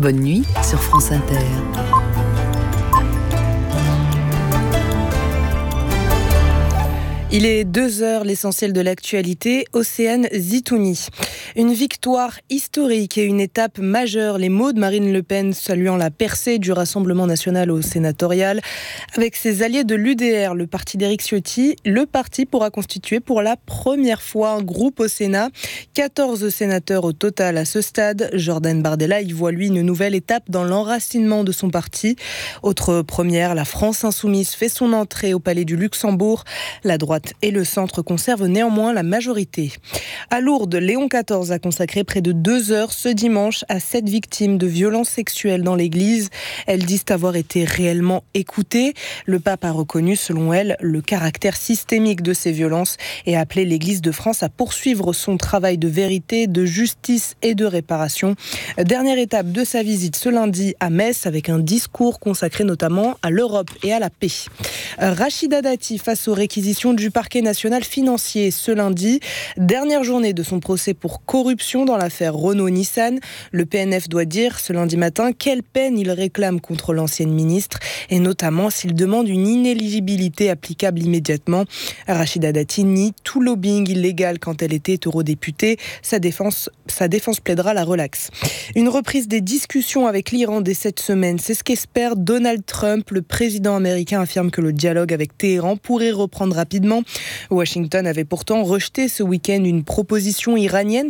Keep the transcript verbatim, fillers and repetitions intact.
Bonne nuit sur France Inter. Il est deux heures, l'essentiel de l'actualité. Océane Zitouni. Une victoire historique et une étape majeure. Les mots de Marine Le Pen saluant la percée du Rassemblement national au sénatorial. Avec ses alliés de l'U D R, le parti d'Éric Ciotti, le parti pourra constituer pour la première fois un groupe au Sénat. quatorze sénateurs au total à ce stade. Jordan Bardella y voit lui une nouvelle étape dans l'enracinement de son parti. Autre première, la France insoumise fait son entrée au Palais du Luxembourg. La droite et le centre conservent néanmoins la majorité. À Lourdes, Léon quatorze a consacré près de deux heures ce dimanche à sept victimes de violences sexuelles dans l'église. Elles disent avoir été réellement écoutées. Le pape a reconnu, selon elle, le caractère systémique de ces violences et a appelé l'Église de France à poursuivre son travail de vérité, de justice et de réparation. Dernière étape de sa visite ce lundi à Metz avec un discours consacré notamment à l'Europe et à la paix. Rachida Dati face aux réquisitions du parquet national financier ce lundi. Dernière journée de son procès pour corruption dans l'affaire Renault-Nissan. Le P N F doit dire ce lundi matin quelle peine il réclame contre l'ancienne ministre et notamment s'il demande une inéligibilité applicable immédiatement. Rachida Dati nie tout lobbying illégal quand elle était eurodéputée. Sa défense, sa défense plaidera la relaxe. Une reprise des discussions avec l'Iran dès cette semaine, c'est ce qu'espère Donald Trump. Le président américain affirme que le dialogue avec Téhéran pourrait reprendre rapidement. Washington avait pourtant rejeté ce week-end une proposition iranienne